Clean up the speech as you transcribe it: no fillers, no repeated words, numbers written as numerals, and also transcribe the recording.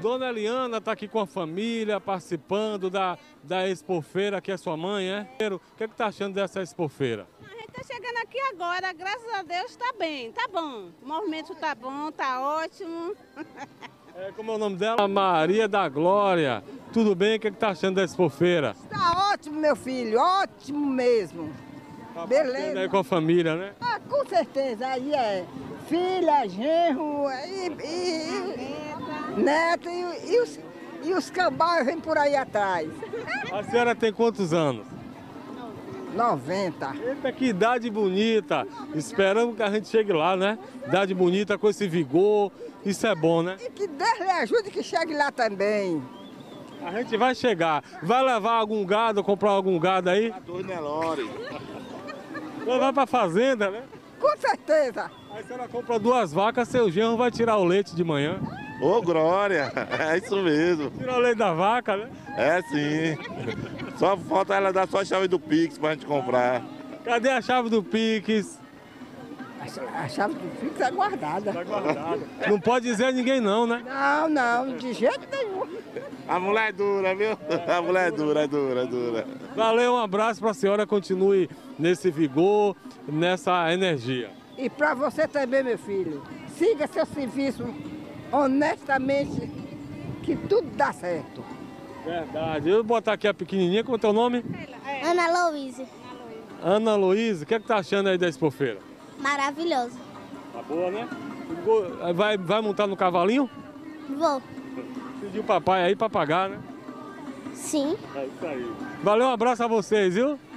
Dona Eliana está aqui com a família, participando da Expofeira, que é sua mãe, é? O que está achando dessa Expofeira? A gente está chegando aqui agora, graças a Deus está bem, tá bom. O movimento tá bom, tá ótimo. Como é o nome dela? Maria da Glória. Tudo bem? O que está achando da Expofeira? Está ótimo, meu filho, ótimo mesmo. Tá Beleza. aí com a família, né? Ah, com certeza, aí é filha, genro, neto e os cambais vêm por aí atrás. A senhora tem quantos anos? 90. Eita, que idade bonita! Esperamos que a gente chegue lá, né? Idade bonita, com esse vigor, isso é bom, né? E que Deus lhe ajude que chegue lá também. A gente vai chegar. Vai levar algum gado, comprar algum gado aí? Dois Nelore. Vai levar pra fazenda, né? Com certeza. Aí a senhora compra 2 vacas, seu genro vai tirar o leite de manhã. Ô, Glória, é isso mesmo. Tirar o leite da vaca, né? É sim. Só falta ela dar só a chave do Pix pra gente comprar. Cadê a chave do Pix? A chave do Pix é guardada. Tá guardada. Não pode dizer a ninguém não, né? Não, não, de jeito nenhum. A mulher é dura, viu? A mulher é dura, é dura. Valeu, um abraço pra senhora, continue nesse vigor, nessa energia. E para você também, meu filho. Siga seu serviço honestamente, que tudo dá certo. Verdade. Eu vou botar aqui a pequenininha, como é o teu nome? Ana Luísa. Ana Luísa, o que é que tá achando aí da Expofeira? Maravilhoso. Tá boa, né? Vai montar no cavalinho? Vou. Pediu o papai aí pra pagar, né? Sim. É isso aí. Valeu, um abraço a vocês, viu?